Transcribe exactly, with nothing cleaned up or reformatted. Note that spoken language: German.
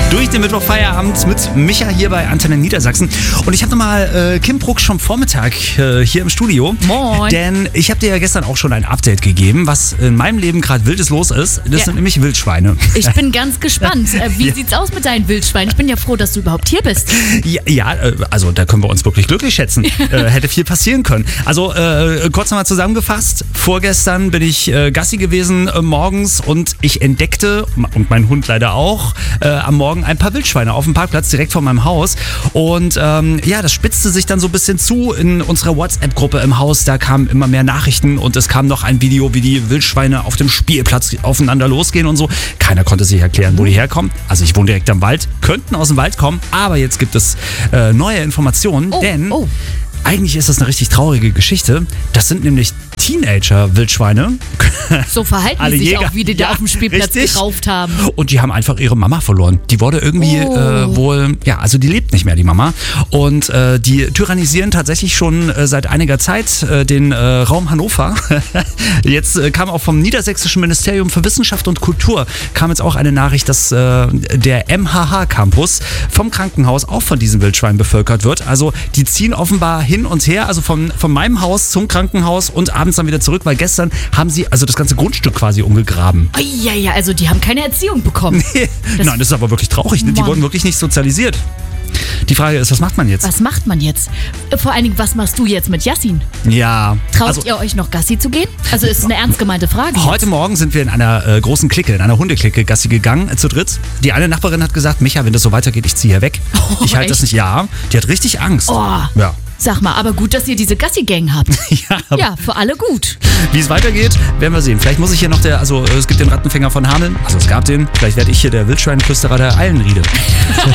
Durch den Mittwoch-Feierabend mit Micha hier bei Antenne Niedersachsen. Und ich habe nochmal äh, Kim Bruck schon Vormittag äh, hier im Studio. Moin. Denn ich habe dir ja gestern auch schon ein Update gegeben, was in meinem Leben gerade wildes los ist. Das Ja. sind nämlich Wildschweine. Ich bin ganz gespannt. Äh, Wie Ja. sieht's aus mit deinen Wildschweinen? Ich bin ja froh, dass du überhaupt hier bist. Ja, ja, äh, also da können wir uns wirklich glücklich schätzen. äh, hätte viel passieren können. Also äh, kurz nochmal zusammengefasst. Vorgestern bin ich äh, Gassi gewesen äh, morgens und ich entdeckte, und mein Hund leider auch, äh, am Morgen ein paar Wildschweine auf dem Parkplatz direkt vor meinem Haus. Und ähm, ja, das spitzte sich dann so ein bisschen zu in unserer WhatsApp-Gruppe im Haus. Da kamen immer mehr Nachrichten und es kam noch ein Video, wie die Wildschweine auf dem Spielplatz aufeinander losgehen und so. Keiner konnte sich erklären, wo die herkommen. Also ich wohne direkt am Wald, könnten aus dem Wald kommen, aber jetzt gibt es äh, neue Informationen, Oh, denn oh. eigentlich ist das eine richtig traurige Geschichte. Das sind nämlich Teenager-Wildschweine. So verhalten Alle die sich Jäger. auch, wie die Ja, da auf dem Spielplatz richtig. gerauft haben. Und die haben einfach ihre Mama verloren. Die wurde irgendwie Oh. äh, wohl, ja, also die lebt nicht mehr, die Mama. Und äh, die tyrannisieren tatsächlich schon äh, seit einiger Zeit äh, den äh, Raum Hannover. Jetzt äh, kam auch vom Niedersächsischen Ministerium für Wissenschaft und Kultur kam jetzt auch eine Nachricht, dass äh, der M H H-Campus vom Krankenhaus auch von diesen Wildschweinen bevölkert wird. Also die ziehen offenbar hin und her, also von, von meinem Haus zum Krankenhaus und abends dann wieder zurück, weil gestern haben sie also das ganze Grundstück quasi umgegraben. Ja, ja, also die haben keine Erziehung bekommen. Nein, das ist aber wirklich traurig. Ne? Die Mann. wurden wirklich nicht sozialisiert. Die Frage ist, was macht man jetzt? Was macht man jetzt? Vor allen Dingen, was machst du jetzt mit Yassin? Ja, Traut also ihr euch noch Gassi zu gehen? Also ist eine ernst gemeinte Frage. heute Morgen sind wir in einer äh, großen Clique, in einer Hundeklicke Gassi gegangen, äh, zu dritt. Die eine Nachbarin hat gesagt, Micha, wenn das so weitergeht, ich ziehe hier weg. Oh, ich halte das echt? nicht. Ja, die hat richtig Angst. Oh. Ja. Sag mal, aber gut, dass ihr diese Gassi-Gang habt. Ja, aber Ja, für alle gut. wie es weitergeht, werden wir sehen. Vielleicht muss ich hier noch der, also äh, es gibt den Rattenfänger von Hameln, also es gab den, vielleicht werde ich hier der Wildschweinflüsterer der Eilenriede.